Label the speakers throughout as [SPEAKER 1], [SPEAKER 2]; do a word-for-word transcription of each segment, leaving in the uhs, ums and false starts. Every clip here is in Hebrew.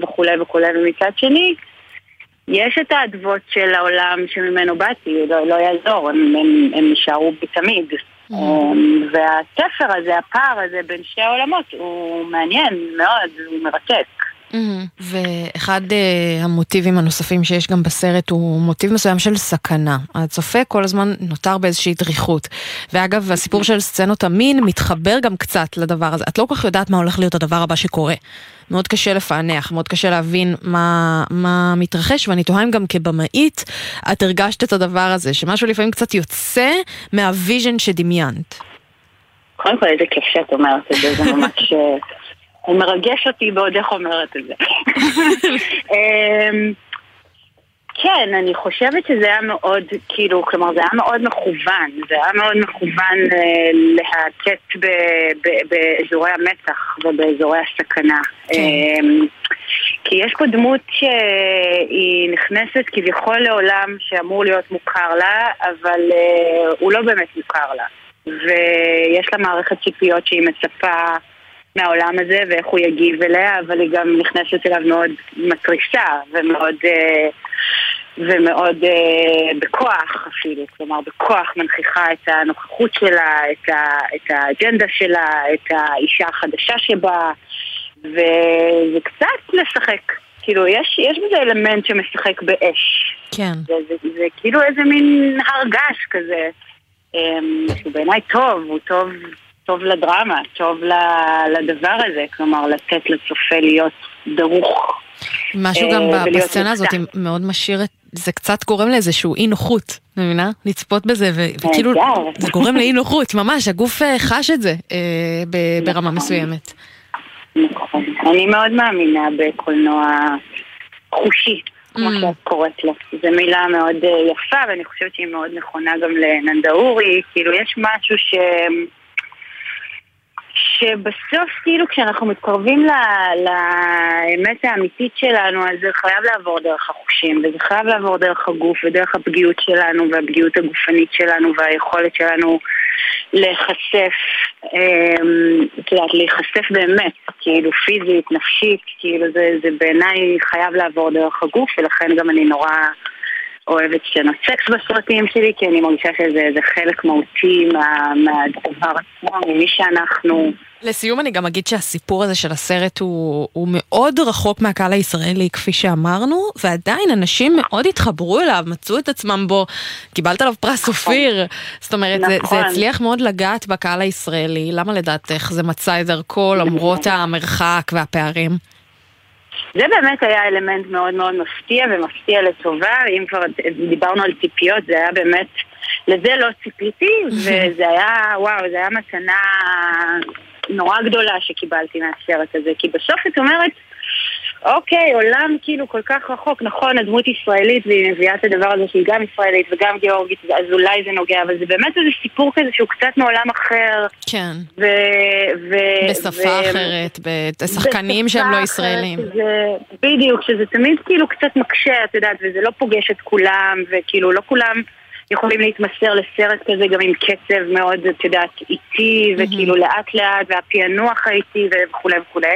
[SPEAKER 1] וכולי וכולי, ומצד שני, יש את האדוות של העולם שממנו באתי, לא, לא יעזור, הם, הם, הם נשארו בתמיד. Mm. והספר הזה, הפער הזה בין שתי העולמות, הוא מעניין מאוד, הוא מרתק.
[SPEAKER 2] Mm-hmm. ואחד uh, המוטיבים הנוספים שיש גם בסרט הוא מוטיב מסוים של סכנה. הצופה כל הזמן נותר באיזושהי דריכות. ואגב, הסיפור של סצנות המין מתחבר גם קצת לדבר הזה. את לא כל כך יודעת מה הולך להיות הדבר הבא שקורה. מאוד קשה לפענח, מאוד קשה להבין מה, מה מתרחש, ואני תוהה אם גם כבמאית את הרגשת את הדבר הזה, שמשהו לפעמים קצת יוצא מהוויז'ן שדמיינת.
[SPEAKER 1] קודם כל, איזה כיף שאת אומרת את זה, זה ממש... הוא מרגש אותי בעוד איך אומרת את זה. כן, אני חושבת שזה היה מאוד, כאילו, כלומר, זה היה מאוד מכוון, זה היה מאוד מכוון להטט באזורי המתח ובאזורי הסכנה. כי יש פה דמות שהיא נכנסת כביכול לעולם שאמור להיות מוכר לה, אבל הוא לא באמת מוכר לה. ויש לה מערכת ציפיות שהיא מצפה מהעולם הזה ואיך הוא יגיב אליה, אבל היא גם נכנסת אליו מאוד מטריסה ומאוד ומאוד בכוח אפילו, כלומר בכוח מנכיחה את הנוכחות שלה, את, ה, את האג'נדה שלה, את האישה החדשה שבה, וקצת לשחק, כאילו יש, יש בזה אלמנט שמשחק באש.
[SPEAKER 2] כן.
[SPEAKER 1] זה, זה, זה, זה כאילו איזה מין הרגש כזה, שהוא בעיניי טוב, הוא טוב טוב לדרמה, טוב לדבר הזה, כלומר לתת לצופה להיות דרוך.
[SPEAKER 2] משהו גם בסצנה הזאת מאוד משאיר, זה קצת גורם לאיזשהו אי נוחות, מבינה? לצפות בזה, וכאילו זה גורם לאי נוחות, ממש, הגוף חש את זה ברמה מסוימת.
[SPEAKER 1] נכון, אני מאוד מאמינה בקולנוע חושי, כמו שאת קוראת לו. זו מילה מאוד יפה, ואני חושבת שהיא מאוד נכונה גם לננדאורי, כאילו יש משהו ש... שבסוף כאילו כשאנחנו מתקרבים לאמת האמיתית שלנו, אז זה חייב לעבור דרך החושים, וזה חייב לעבור דרך הגוף ודרך הפגיעות שלנו והפגיעות הגופנית שלנו והיכולת שלנו להיחשף, את יודעת, להיחשף באמת, כאילו פיזית, נפשית, כאילו זה, זה בעיניי חייב לעבור דרך הגוף, ולכן גם אני נורא אוהבת סצנות סקס בסרטים שלי, כי אני מרגישה שזה חלק מהותי מה, מהדבר עצמו, ממי שאנחנו...
[SPEAKER 2] לסיום אני גם אגיד שהסיפור הזה של הסרט הוא, הוא מאוד רחוק מהקהל הישראלי, כפי שאמרנו, ועדיין אנשים מאוד התחברו אליו, מצאו את עצמם בו, קיבלת עליו פרס אופיר, זאת אומרת, נכון. זה, זה הצליח מאוד לגעת בקהל הישראלי, למה לדעתך זה מצא את דרכו למרות המרחק והפערים?
[SPEAKER 1] זה באמת היה אלמנט מאוד מאוד מפתיע, ומפתיע לטובה, אם כבר דיברנו על ציפיות, זה היה באמת, לזה לא ציפיתי, וזה היה, וואו, זה היה מתנה נורא גדולה שקיבלתי מהסרט הזה, כי בסוף את אומרת, אוקיי, עולם כאילו כל כך רחוק, נכון, הדמות ישראלית, והיא מביאה את הדבר הזה שהיא גם ישראלית וגם גיאורגית, אז אולי זה נוגע, אבל זה באמת איזה סיפור כזה שהוא קצת מעולם אחר.
[SPEAKER 2] כן.
[SPEAKER 1] ו... ו...
[SPEAKER 2] בשפה ו... אחרת, בשחקנים שהם לא ישראלים.
[SPEAKER 1] זה... בדיוק, שזה תמיד כאילו קצת מקשה, את יודעת, וזה לא פוגש את כולם, וכאילו לא כולם יכולים להתמסר לסרט כזה גם עם קצב מאוד, את יודעת, איטי, וכאילו לאט לאט, והפענוח האיטי וכולי וכולי.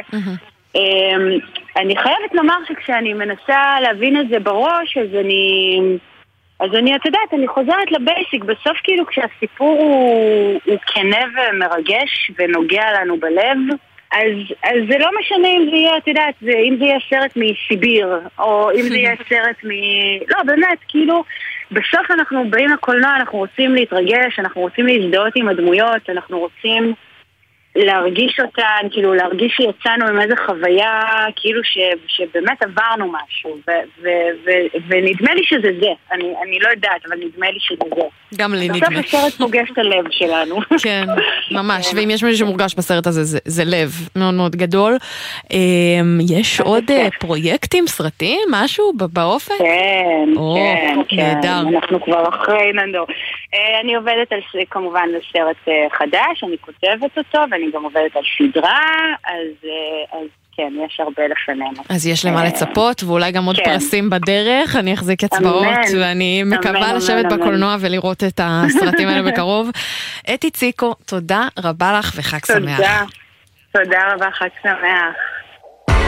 [SPEAKER 1] אני חייבת לומר שכשאני מנסה להבין את זה בראש, אז אני, אז אני, את יודעת, אני חוזרת לבייסיק, בסוף כאילו כשהסיפור הוא, הוא כנה ומרגש ונוגע לנו בלב, אז, אז זה לא משנה אם זה יהיה, את יודעת, זה, אם זה יהיה סרט מסיביר, או אם זה יהיה סרט מ... לא, באמת, כאילו, בסוף אנחנו באים לקולנוע, אנחנו רוצים להתרגש, אנחנו רוצים להזדהות עם הדמויות, אנחנו רוצים... להרגיש אותן, כאילו להרגיש שיצאנו עם איזו חוויה, כאילו ש, שבאמת עברנו משהו, ו, ו, ו, ונדמה לי שזה זה, אני, אני לא יודעת, אבל נדמה לי שזה זה.
[SPEAKER 2] גם לי נדמה.
[SPEAKER 1] בסוף הסרט פוגש את הלב שלנו.
[SPEAKER 2] כן, ממש, ואם יש מישהו שמורגש בסרט הזה, זה, זה לב מאוד מאוד גדול. יש עוד פרויקטים, סרטים, משהו באופן?
[SPEAKER 1] כן, כן, כן, אנחנו כבר אחרי ננדו. אני עובדת על, כמובן על סרט חדש, אני כותבת אותו, ואני גם עובדת על סדרה, אז, אז כן, יש הרבה לפנינו.
[SPEAKER 2] אז יש למה לצפות, ואולי גם עוד פרסים בדרך, אני אחזיק אצבעות, ואני מקווה לשבת בקולנוע ולראות את הסרטים האלה בקרוב. אתי ציקו, תודה רבה לך וחג שמח.
[SPEAKER 1] תודה, תודה רבה, חג שמח.